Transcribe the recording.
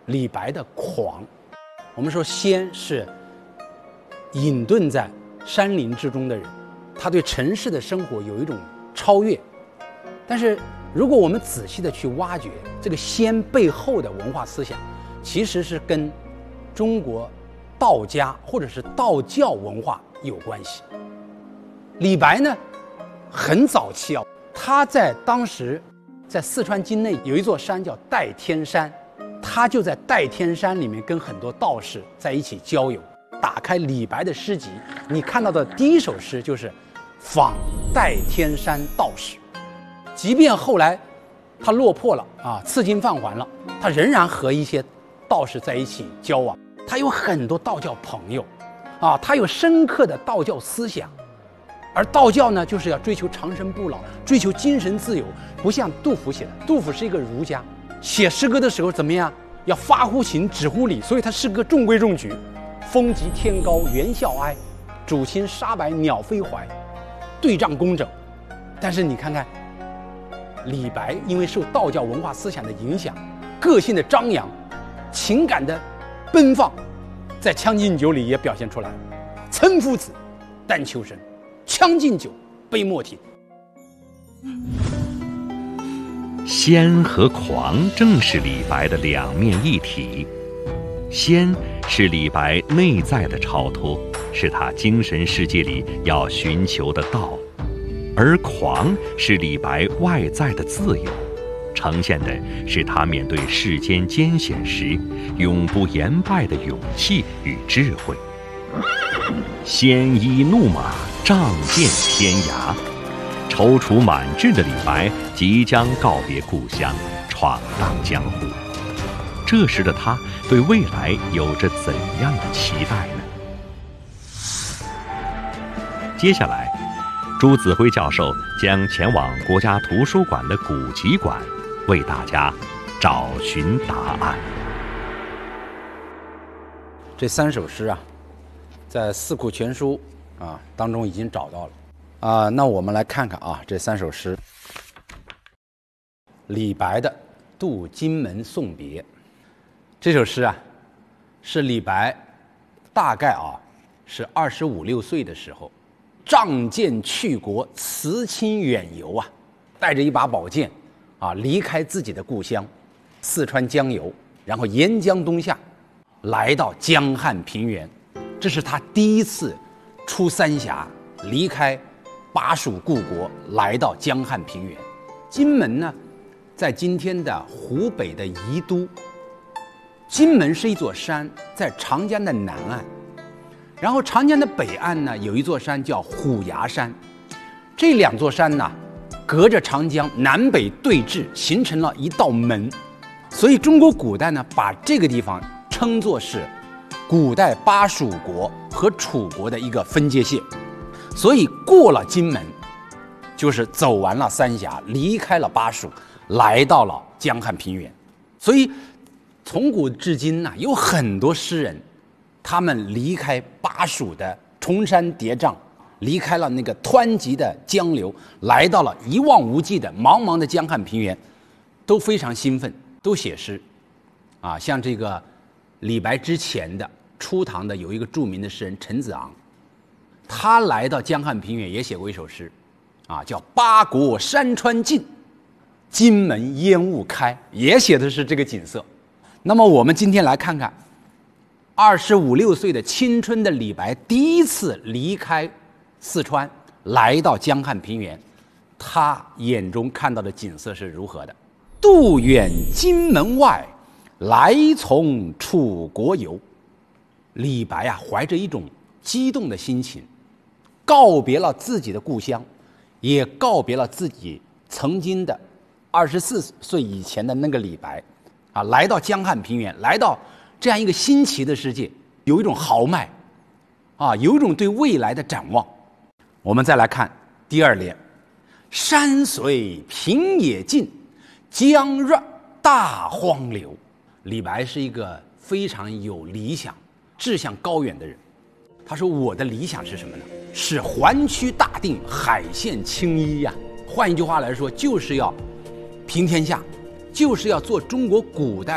李白的狂。我们说仙是隐遁在山林之中的人，他对尘世的生活有一种超越。但是如果我们仔细的去挖掘这个仙背后的文化思想，其实是跟中国道家或者是道教文化有关系。李白呢，很早期啊，他在当时在四川境内有一座山叫代天山，他就在代天山里面跟很多道士在一起交友。打开李白的诗集，你看到的第一首诗就是访代天山道士。即便后来他落魄了啊，赐金放还了，他仍然和一些道士在一起交往。他有很多道教朋友啊，他有深刻的道教思想。而道教呢，就是要追求长生不老，追求精神自由，不像杜甫写的。杜甫是一个儒家，写诗歌的时候怎么样？要发乎情，止乎礼，所以他诗歌中规中矩。风急天高猿啸哀，渚清沙白鸟飞怀，对仗工整。但是你看看李白，因为受道教文化思想的影响，个性的张扬，情感的奔放，在《将进酒》里也表现出来了。岑夫子，但求生，将进酒，杯莫停。 仙和狂正是李白的两面一体。仙是李白内在的超脱，是他精神世界里要寻求的道；而狂是李白外在的自由，呈现的是他面对世间艰险时永不言败的勇气与智慧。鲜衣怒马，仗剑天涯，踌躇满志的李白即将告别故乡，闯荡江湖。这时的他对未来有着怎样的期待呢？接下来，朱子辉教授将前往国家图书馆的古籍馆，为大家找寻答案。 这3首诗啊，在《四库全书》当中已经找到了那我们来看看这3首诗。李白的《渡荆门送别》这首诗是李白大概是25、26岁的时候，仗剑去国，辞亲远游带着一把宝剑离开自己的故乡四川江油，然后沿江东下，来到江汉平原。这是他第一次出三峡，离开巴蜀故国，来到江汉平原。荆门呢，在今天的湖北的宜都。荆门是一座山，在长江的南岸，然后长江的北岸呢，有一座山叫虎牙山。这2座山呢，隔着长江南北对峙，形成了一道门。所以中国古代呢，把这个地方称作是古代巴蜀国和楚国的一个分界线。所以过了荆门，就是走完了三峡，离开了巴蜀，来到了江汉平原。所以从古至今有很多诗人，他们离开巴蜀的崇山叠嶂，离开了那个湍急的江流，来到了一望无际的茫茫的江汉平原，都非常兴奋，都写诗像这个李白之前的初唐的有一个著名的诗人陈子昂，他来到江汉平原也写过一首诗叫八国山川尽，荆门烟雾开，也写的是这个景色。那么我们今天来看看25、26岁的青春的李白第一次离开四川，来到江汉平原，他眼中看到的景色是如何的。渡远荆门外，来从楚国游。李白怀着一种激动的心情，告别了自己的故乡，也告别了自己曾经的24岁以前的那个李白来到江汉平原，来到这样一个新奇的世界，有一种豪迈有一种对未来的展望。我们再来看第2联，山随平野尽，江润大荒流。李白是一个非常有理想、志向高远的人。他说我的理想是什么呢？是环区大定，海县青衣换一句话来说，就是要平天下，就是要做中国古代